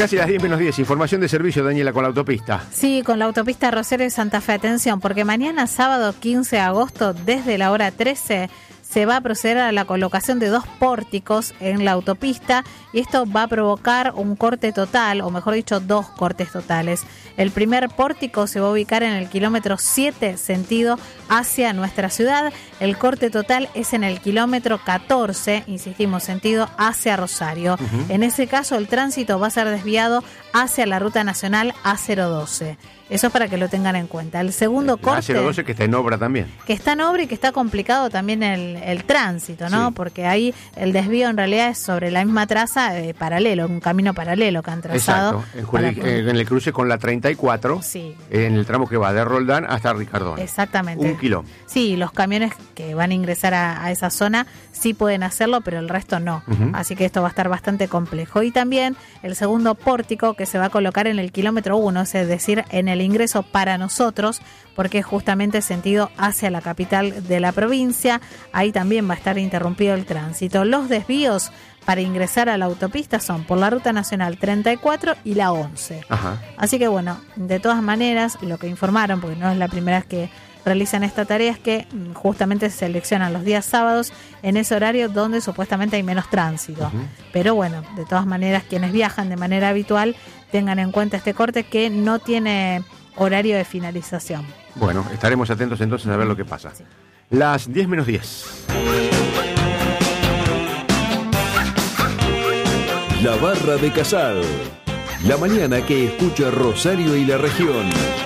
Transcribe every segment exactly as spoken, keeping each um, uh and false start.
Casi las diez menos diez, información de servicio, Daniela, con la autopista. Sí, con la autopista Rosario y Santa Fe. Atención, porque mañana sábado quince de agosto, desde la hora trece, se va a proceder a la colocación de dos pórticos en la autopista y esto va a provocar un corte total, o mejor dicho, dos cortes totales. El primer pórtico se va a ubicar en el kilómetro siete, sentido hacia nuestra ciudad. El corte total es en el kilómetro catorce, insistimos, sentido hacia Rosario. Uh-huh. En ese caso, el tránsito va a ser desviado hacia la ruta nacional A cero doce. Eso es para que lo tengan en cuenta. El segundo corte... A cero doce que está en obra también. Que está en obra y que está complicado también el, el tránsito, ¿no? Sí. Porque ahí el desvío en realidad es sobre la misma traza, eh, paralelo, un camino paralelo que han trazado. Exacto, en, Juli, para... en el cruce con la treinta y cuatro, sí. En el tramo que va de Roldán hasta Ricardón. Exactamente. Un kilómetro. Sí, los camiones que van a ingresar a, a esa zona sí pueden hacerlo, pero el resto no. Uh-huh. Así que esto va a estar bastante complejo. Y también el segundo pórtico que se va a colocar en el kilómetro uno, es decir, en el ingreso para nosotros, porque es justamente sentido hacia la capital de la provincia. Ahí también va a estar interrumpido el tránsito. Los desvíos para ingresar a la autopista son por la ruta nacional treinta y cuatro y la once. Ajá. Así que bueno, de todas maneras, lo que informaron, porque no es la primera vez que realizan esta tarea, es que justamente se seleccionan los días sábados en ese horario donde supuestamente hay menos tránsito. Uh-huh. Pero bueno, de todas maneras, quienes viajan de manera habitual tengan en cuenta este corte que no tiene horario de finalización. Bueno, estaremos atentos entonces a ver lo que pasa. Sí. Las diez menos diez. La Barra de Casal. La mañana que escucha Rosario y la región.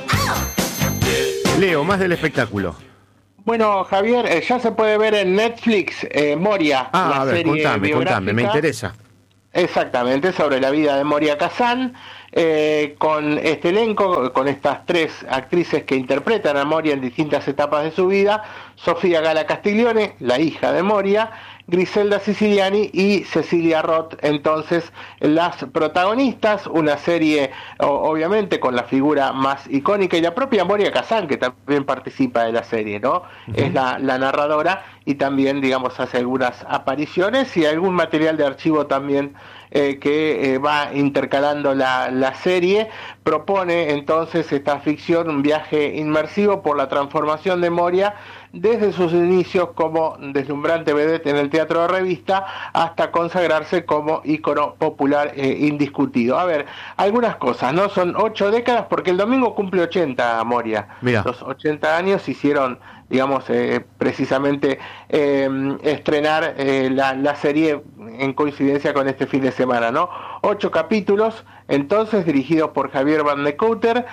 Leo, más del espectáculo. Bueno, Javier, eh, ya se puede ver en Netflix eh, Moria, ah, la a ver, serie contame, biográfica. contame, me interesa. Exactamente, sobre la vida de Moria Kazan, eh, con este elenco, con estas tres actrices que interpretan a Moria en distintas etapas de su vida: Sofía Gala Castiglione, la hija de Moria, Griselda Siciliani y Cecilia Roth, entonces las protagonistas. Una serie o, obviamente con la figura más icónica y la propia Moria Kazan, que también participa de la serie, ¿no? Uh-huh. Es la, la narradora y también, digamos, hace algunas apariciones y algún material de archivo también eh, que eh, va intercalando la, la serie. Propone entonces esta ficción un viaje inmersivo por la transformación de Moria desde sus inicios como deslumbrante vedette en el teatro de revista hasta consagrarse como ícono popular eh, indiscutido. A ver, algunas cosas, ¿no? Son ocho décadas, porque el domingo cumple ochenta Moria. Mirá. Los ochenta años hicieron, digamos, eh, precisamente eh, estrenar eh, la, la serie en coincidencia con este fin de semana, ¿no? Ocho capítulos, entonces, dirigidos por Javier Van de Couter.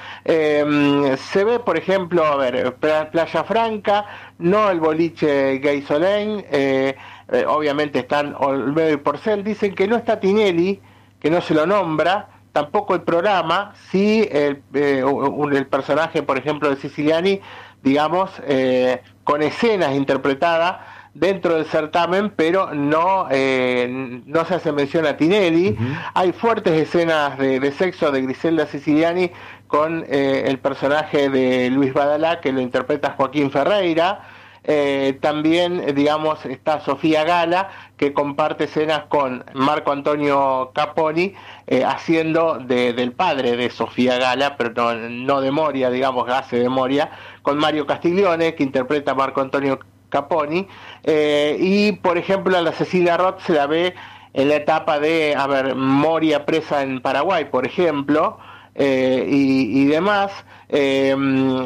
Eh, se ve, por ejemplo, a ver, Playa Franca, no el boliche Gay Soleil, eh, eh, obviamente están Olmedo y Porcel. Dicen que no está Tinelli, que no se lo nombra, tampoco el programa, sí el, eh, el personaje, por ejemplo, de Siciliani, digamos, eh, con escenas interpretadas dentro del certamen, pero no eh, no se hace mención a Tinelli. Uh-huh. Hay fuertes escenas de, de sexo de Griselda Siciliani con eh, el personaje de Luis Badalá, que lo interpreta Joaquín Ferreira. Eh, también, digamos, está Sofía Gala, que comparte escenas con Marco Antonio Caponi, eh, haciendo de, del padre de Sofía Gala, pero no, no de Moria, digamos, hace de Moria, con Mario Castiglione, que interpreta a Marco Antonio Caponi, eh, y por ejemplo a la Cecilia Roth se la ve en la etapa de, a ver, Moria presa en Paraguay, por ejemplo, eh, y, y demás. Eh,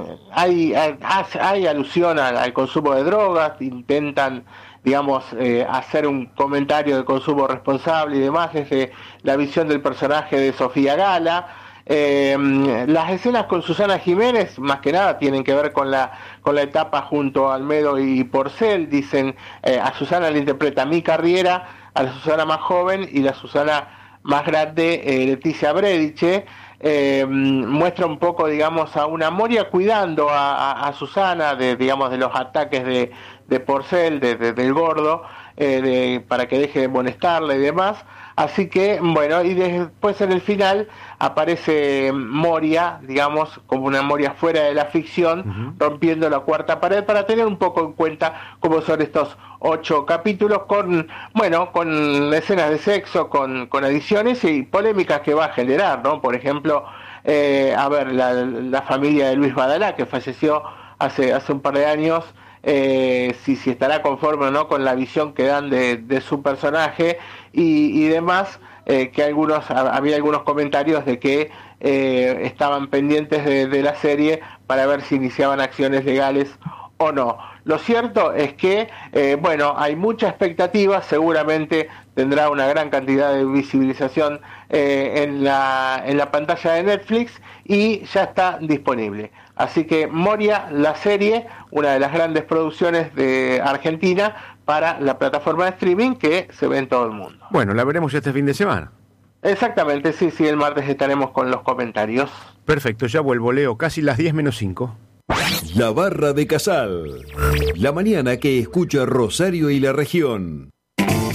hay, hay, hay alusión al, al consumo de drogas, intentan, digamos, eh, hacer un comentario de consumo responsable y demás, desde la visión del personaje de Sofía Gala. Eh, las escenas con Susana Jiménez, más que nada, tienen que ver con la con la etapa junto a Olmedo y Porcel. Dicen, eh, a Susana le interpreta Mica Riera, a la Susana más joven, y la Susana más grande, eh, Leticia Brediche. Eh, muestra un poco, digamos, a una Moria cuidando a, a, a Susana de, digamos, de los ataques de, de Porcel, de, de, del gordo, eh, de, para que deje de molestarle y demás. Así que, bueno, y después en el final aparece Moria, digamos, como una Moria fuera de la ficción, uh-huh. rompiendo la cuarta pared, para tener un poco en cuenta cómo son estos ocho capítulos, con, bueno, con escenas de sexo, con, con ediciones y polémicas que va a generar, ¿no? Por ejemplo, eh, a ver, la, la familia de Luis Badalá, que falleció hace, hace un par de años, Eh, si, si estará conforme o no con la visión que dan de, de su personaje y, y demás, eh, que algunos había algunos comentarios de que eh, estaban pendientes de, de la serie para ver si iniciaban acciones legales o no. Lo cierto es que, eh, bueno, hay mucha expectativa, seguramente tendrá una gran cantidad de visibilización eh, en la, en la pantalla de Netflix y ya está disponible. Así que Moria, la serie, una de las grandes producciones de Argentina para la plataforma de streaming que se ve en todo el mundo. Bueno, la veremos este fin de semana. Exactamente, sí, sí, el martes estaremos con los comentarios. Perfecto, ya vuelvo, Leo, casi las diez menos cinco. La Barra de Casal, la mañana que escucha Rosario y la región.